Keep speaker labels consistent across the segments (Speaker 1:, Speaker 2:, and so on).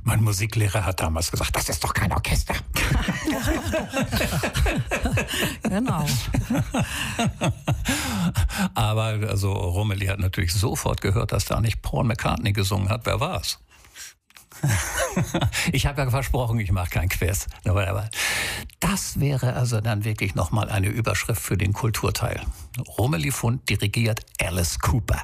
Speaker 1: Mein Musiklehrer hat damals gesagt, das ist doch kein Orchester.
Speaker 2: Genau.
Speaker 1: Aber also Romilly hat natürlich sofort gehört, dass da nicht Paul McCartney gesungen hat. Wer war's? Ich habe ja versprochen, ich mache kein Quiz. Aber das wäre also dann wirklich nochmal eine Überschrift für den Kulturteil. Romilly Fund dirigiert Alice Cooper.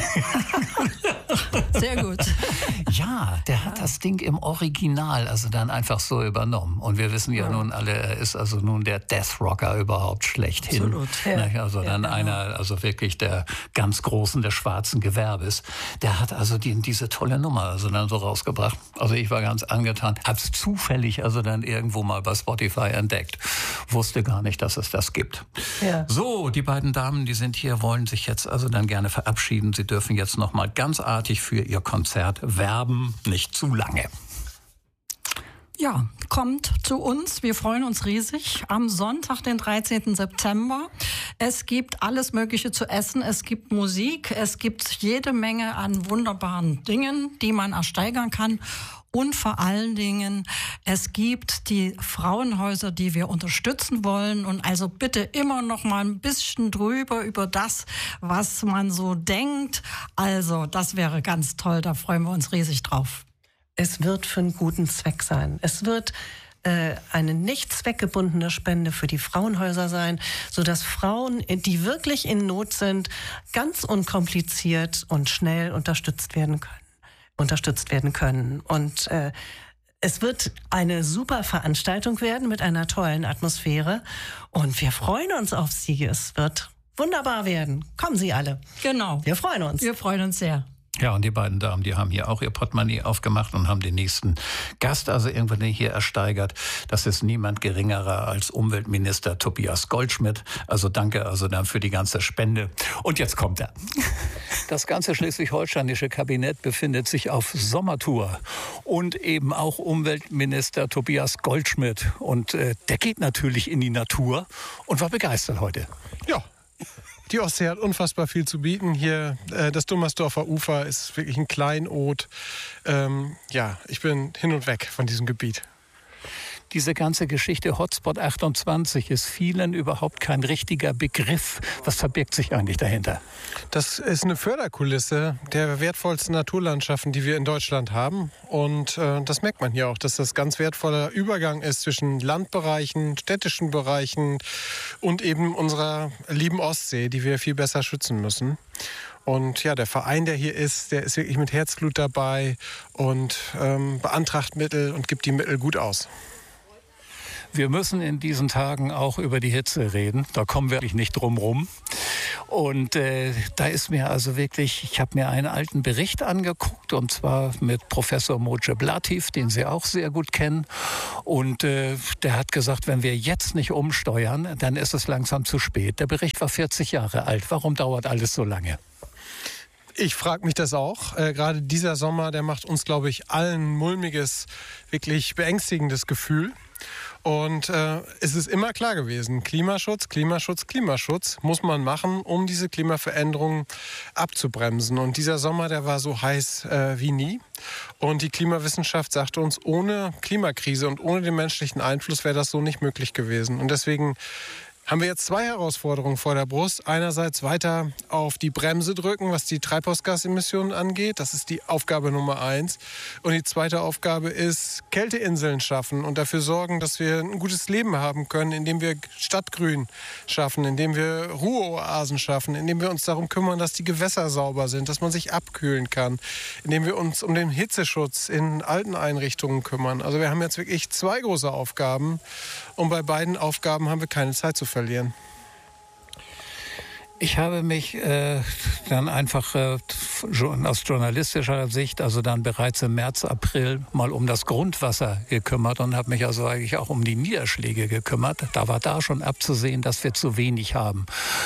Speaker 2: Sehr gut.
Speaker 1: Ja, der hat das Ding im Original also dann einfach so übernommen. Und wir wissen ja nun alle, er ist also nun der Death Rocker überhaupt schlechthin.
Speaker 2: Absolut. Ja.
Speaker 1: Also dann
Speaker 2: genau.
Speaker 1: einer, also wirklich der ganz Großen des schwarzen Gewerbes. Der hat also diese tolle Nummer also dann so rausgebracht. Also ich war ganz angetan. Hab's zufällig also dann irgendwo mal bei Spotify entdeckt. Wusste gar nicht, dass es das gibt.
Speaker 2: Ja.
Speaker 1: So, die beiden Damen, die sind hier, wollen sich jetzt also dann gerne verabschieden. Sie dürfen jetzt noch mal ganz artig für ihr Konzert werben. Nicht zu lange.
Speaker 2: Ja, kommt zu uns. Wir freuen uns riesig. Am Sonntag, den 13. September. Es gibt alles Mögliche zu essen. Es gibt Musik. Es gibt jede Menge an wunderbaren Dingen, die man ersteigern kann. Und vor allen Dingen, es gibt die Frauenhäuser, die wir unterstützen wollen. Und also bitte immer noch mal ein bisschen drüber über das, was man so denkt. Also das wäre ganz toll. Da freuen wir uns riesig drauf.
Speaker 3: Es wird für einen guten Zweck sein. Es wird eine nicht zweckgebundene Spende für die Frauenhäuser sein, sodass Frauen, die wirklich in Not sind, ganz unkompliziert und schnell unterstützt werden können. Und es wird eine super Veranstaltung werden mit einer tollen Atmosphäre. Und wir freuen uns auf Sie. Es wird wunderbar werden. Kommen Sie alle.
Speaker 2: Genau.
Speaker 3: Wir freuen uns.
Speaker 2: Wir freuen uns sehr.
Speaker 1: Ja, und die beiden Damen, die haben hier auch ihr Portemonnaie aufgemacht und haben den nächsten Gast also irgendwann hier ersteigert. Das ist niemand geringerer als Umweltminister Tobias Goldschmidt. Also danke also dann für die ganze Spende. Und jetzt kommt er. Das ganze schleswig-holsteinische Kabinett befindet sich auf Sommertour. Und eben auch Umweltminister Tobias Goldschmidt. Und der geht natürlich in die Natur und war begeistert heute.
Speaker 4: Ja. Die Ostsee hat unfassbar viel zu bieten. Hier das Dummersdorfer Ufer ist wirklich ein Kleinod. Ich bin hin und weg von diesem Gebiet.
Speaker 1: Diese ganze Geschichte Hotspot 28 ist vielen überhaupt kein richtiger Begriff. Was verbirgt sich eigentlich dahinter?
Speaker 4: Das ist eine Förderkulisse der wertvollsten Naturlandschaften, die wir in Deutschland haben. Und das merkt man hier auch, dass das ganz wertvoller Übergang ist zwischen Landbereichen, städtischen Bereichen und eben unserer lieben Ostsee, die wir viel besser schützen müssen. Und ja, der Verein, der hier ist, der ist wirklich mit Herzblut dabei und beantragt Mittel und gibt die Mittel gut aus.
Speaker 1: Wir müssen in diesen Tagen auch über die Hitze reden. Da kommen wir wirklich nicht drum rum. Und da ist mir also wirklich, ich habe mir einen alten Bericht angeguckt, und zwar mit Professor Mojib Latif, den Sie auch sehr gut kennen. Und der hat gesagt, wenn wir jetzt nicht umsteuern, dann ist es langsam zu spät. Der Bericht war 40 Jahre alt. Warum dauert alles so lange?
Speaker 4: Ich frage mich das auch. Gerade dieser Sommer, der macht uns, glaube ich, allen ein mulmiges, wirklich beängstigendes Gefühl. Und es ist immer klar gewesen, Klimaschutz muss man machen, um diese Klimaveränderungen abzubremsen. Und dieser Sommer, der war so heiß wie nie. Und die Klimawissenschaft sagte uns, ohne Klimakrise und ohne den menschlichen Einfluss wäre das so nicht möglich gewesen. Und deswegen haben wir jetzt zwei Herausforderungen vor der Brust. Einerseits weiter auf die Bremse drücken, was die Treibhausgasemissionen angeht. Das ist die Aufgabe Nummer 1. Und die zweite Aufgabe ist, Kälteinseln schaffen und dafür sorgen, dass wir ein gutes Leben haben können, indem wir Stadtgrün schaffen, indem wir Ruheoasen schaffen, indem wir uns darum kümmern, dass die Gewässer sauber sind, dass man sich abkühlen kann, indem wir uns um den Hitzeschutz in alten Einrichtungen kümmern. Also wir haben jetzt wirklich zwei große Aufgaben. Und bei beiden Aufgaben haben wir keine Zeit zu verlieren.
Speaker 1: Ich habe mich dann einfach aus journalistischer Sicht, also dann bereits im März, April mal um das Grundwasser gekümmert und habe mich also eigentlich auch um die Niederschläge gekümmert. Da war da schon abzusehen, dass wir zu wenig haben.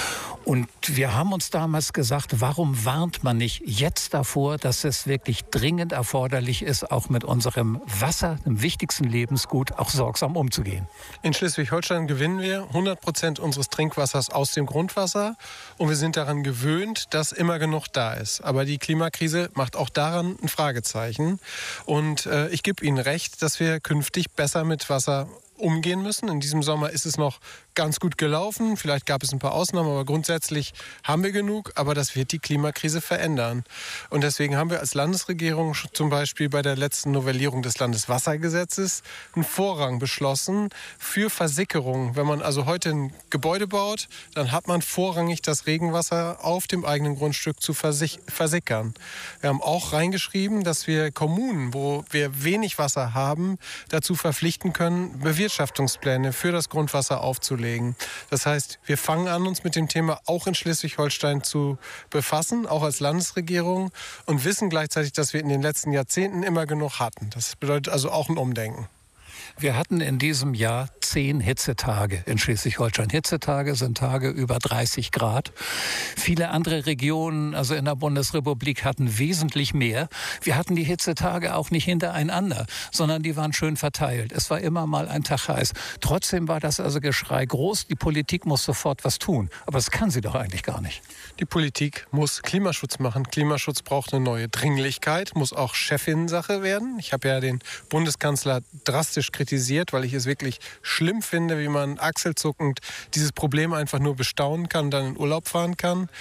Speaker 1: Und wir haben uns damals gesagt, warum warnt man nicht jetzt davor, dass es wirklich dringend erforderlich ist, auch mit unserem Wasser, dem wichtigsten Lebensgut, auch sorgsam umzugehen?
Speaker 4: In Schleswig-Holstein gewinnen wir 100% unseres Trinkwassers aus dem Grundwasser. Und wir sind daran gewöhnt, dass immer genug da ist. Aber die Klimakrise macht auch daran ein Fragezeichen. Und ich gebe Ihnen recht, dass wir künftig besser mit Wasser umgehen müssen. In diesem Sommer ist es noch ganz gut gelaufen. Vielleicht gab es ein paar Ausnahmen, aber grundsätzlich haben wir genug. Aber das wird die Klimakrise verändern. Und deswegen haben wir als Landesregierung zum Beispiel bei der letzten Novellierung des Landeswassergesetzes einen Vorrang beschlossen für Versickerung. Wenn man also heute ein Gebäude baut, dann hat man vorrangig das Regenwasser auf dem eigenen Grundstück zu versickern. Wir haben auch reingeschrieben, dass wir Kommunen, wo wir wenig Wasser haben, dazu verpflichten können, Bewirtschaftungspläne für das Grundwasser aufzulegen. Das heißt, wir fangen an, uns mit dem Thema auch in Schleswig-Holstein zu befassen, auch als Landesregierung, und wissen gleichzeitig, dass wir in den letzten Jahrzehnten immer genug hatten. Das bedeutet also auch ein Umdenken.
Speaker 1: Wir hatten in diesem Jahr 10 Hitzetage in Schleswig-Holstein. Hitzetage sind Tage über 30 Grad. Viele andere Regionen, also in der Bundesrepublik, hatten wesentlich mehr. Wir hatten die Hitzetage auch nicht hintereinander, sondern die waren schön verteilt. Es war immer mal ein Tag heiß. Trotzdem war das also Geschrei groß. Die Politik muss sofort was tun. Aber das kann sie doch eigentlich gar nicht.
Speaker 4: Die Politik muss Klimaschutz machen. Klimaschutz braucht eine neue Dringlichkeit, muss auch Chefinnensache werden. Ich habe ja den Bundeskanzler drastisch kritisiert, weil ich es wirklich schlimm finde, wie man achselzuckend dieses Problem einfach nur bestaunen kann, dann in Urlaub fahren kann.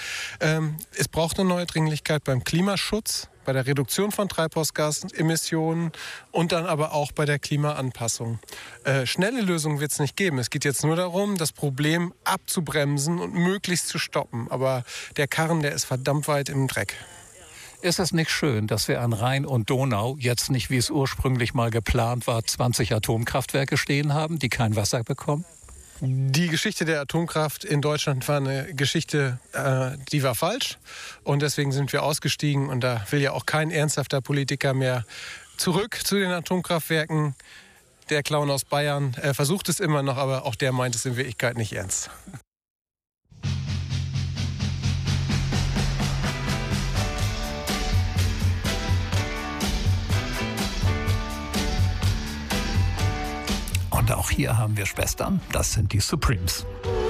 Speaker 4: Es braucht eine neue Dringlichkeit beim Klimaschutz, bei der Reduktion von Treibhausgasemissionen und dann aber auch bei der Klimaanpassung. Schnelle Lösungen wird es nicht geben. Es geht jetzt nur darum, das Problem abzubremsen und möglichst zu stoppen. Aber der Karren, der ist verdammt weit im Dreck.
Speaker 1: Ist es nicht schön, dass wir an Rhein und Donau jetzt nicht, wie es ursprünglich mal geplant war, 20 Atomkraftwerke stehen haben, die kein Wasser bekommen?
Speaker 4: Die Geschichte der Atomkraft in Deutschland war eine Geschichte, die war falsch. Und deswegen sind wir ausgestiegen. Und da will ja auch kein ernsthafter Politiker mehr zurück zu den Atomkraftwerken. Der Clown aus Bayern versucht es immer noch, aber auch der meint es in Wirklichkeit nicht ernst.
Speaker 1: Und auch hier haben wir Schwestern, das sind die Supremes.